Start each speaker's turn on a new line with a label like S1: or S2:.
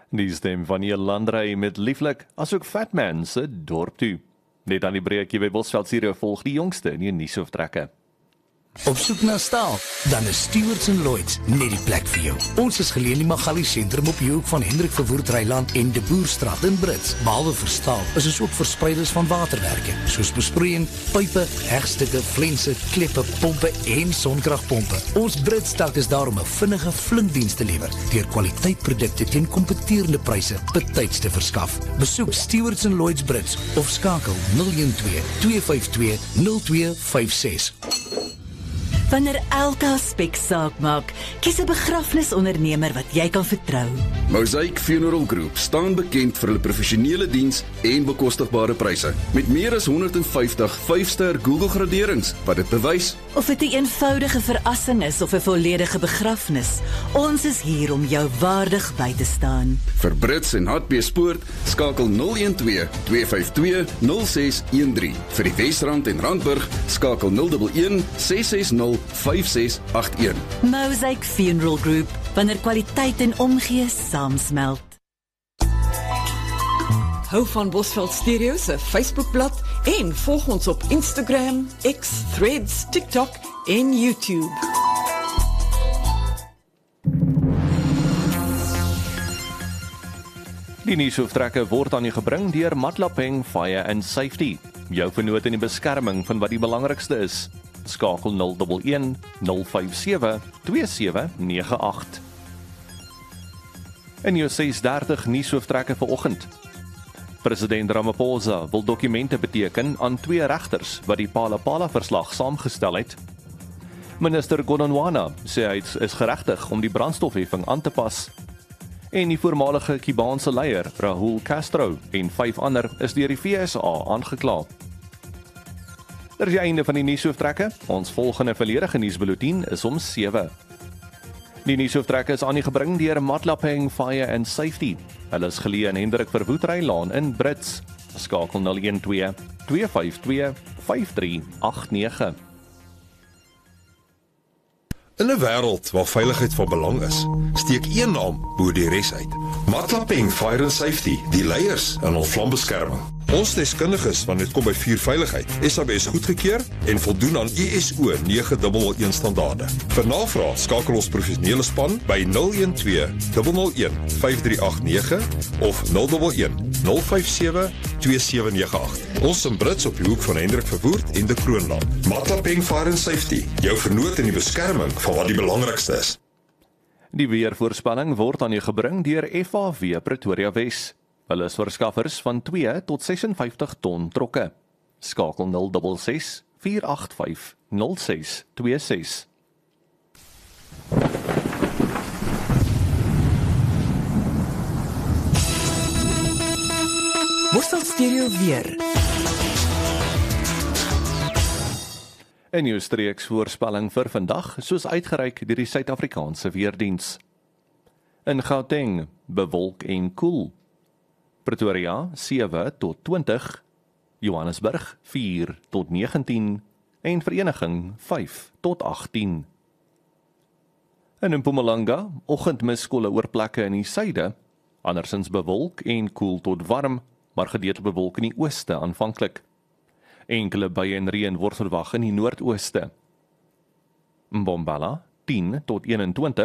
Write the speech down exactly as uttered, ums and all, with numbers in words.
S1: Die stem van Neil Landry met lieflik, asook Fatman se dorp toe. Net aan die breek jy by Bosveld Studio volg die jongste in die nuusoortrekke.
S2: Op soek na staal, dan is Stewarts en Lloyds net die plek vir jou. Ons is geleë in die Magali sentrum op die hoek van Hendrik Verwoerd Reiland en De Boerstraat in Brits. Behalwe vir staal, is ons ook verspreiders van waterwerke, soos besproeiing, pype, hegstukke, flense, kleppe, pompe en sonkragpompe. Ons Brits dak is daar om 'n vinnige flinkdiens te lewer, deur kwaliteitprodukte teen kompeterende pryse betyds te verskaf. Besoek Stewarts en Lloyds Brits of skakel nul een twee, twee vyf twee, nul twee vyf ses.
S3: Wanneer elke aspek saak maak, kies 'n begrafnisondernemer wat jy kan vertrou.
S4: Mosaic Funeral Group staan bekend vir hulle professionele diens en bekostigbare pryse. Met meer as honderd vyftig vyf-ster Google graderings wat dit bewys.
S3: Of dit 'n eenvoudige verrassing is of 'n volledige begrafnis, ons is hier om jou waardig by te staan.
S4: Vir Brits en Hartbeespoort skakel nul een twee, twee vyf twee, nul ses een drie. Vir die Wesrand en Randburg skakel nul een een, ses ses nul, vyf ses agt een.
S3: Mosaic Funeral Group, wanneer kwaliteit en omgee saamsmelt.
S5: Hou van Bosveld Stereo se Facebookblad en volg ons op Instagram, X, Threads, TikTok en YouTube.
S1: Die nuusoortrekke word aan u gebring deur Matlapeng Fire and Safety. Jou vernoot in die beskerming van wat die belangrikste is. Skakel nul een een, nul vyf sewe, twee sewe nege agt. En jou ses dertig nuusoortrekke vanoggend. President Ramaphosa wil dokumente beteken aan twee regters wat die Phala-Phala-verslag saamgestel het. Minister Godongwana sê hy is geregtig om die brandstofheffing aan te pas. En die voormalige Kubaanse leier Raúl Castro en vyf ander is deur die V S A aangekla. Dit is die einde van die nuusoortrekke. Ons volgende volledige nuusbulletin is om sewe. Die nuusoortrekke is aan u gebring deur Matlapeng Fire and Safety. Hulle is geleë in Hendrik Verwoerd Reiland in Brits. Skakel nul een twee, twee vyf twee, vyf drie agt nege.
S6: In 'n wêreld waar veiligheid van belang is, steek een naam bo die res uit. Matlapeng Fire and Safety, die leiers in ons vlambeskerming. Ons deskundiges wanneer dit kom by vuurveiligheid, S A B S goedgekeur en voldoen aan I S O nege nul een standaarde. Vir navraag skakel ons professionele span by nul een twee, nul nul een, vyf drie agt nege of nul een een, nul vyf sewe, twee sewe nege agt. Ons in Brits op die hoek van Hendrik Verwoerd en De Kroonland. Matlapeng Fire and Safety, jou vernoot in die beskerming van wat die belangrikste is.
S1: Die weervoorspelling word aan u gebring deur F A W Pretoria Wes. Hulle is verskaffers van twee tot ses en vyftig ton trokke. Skakel nul ses ses, vier agt vyf, nul ses twee ses.
S5: Bosveld Stereo weer.
S1: En jou streeksvoorspelling vir vandag, soos uitgereik deur die Suid-Afrikaanse Weerdiens. In Gauteng, bewolk en koel. Pretoria, sewe tot twintig. Johannesburg, vier tot negentien. En Vereniging, vyf tot agttien. En in Mpumalanga, oggendmiskolle oor plekke in die suide. Andersins bewolk en koel tot warm, maar gedeeltelik bewolk in die ooste aanvanklik. Enkele buie en reën word verwag in die noordooste. Mbombala, tien tot eenentwintig.